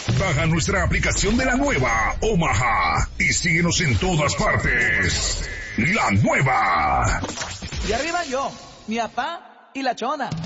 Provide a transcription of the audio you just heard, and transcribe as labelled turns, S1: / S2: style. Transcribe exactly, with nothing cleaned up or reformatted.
S1: Baja nuestra aplicación de la nueva Omaha y síguenos en todas partes. La nueva.
S2: Y arriba yo, mi papá y la chona.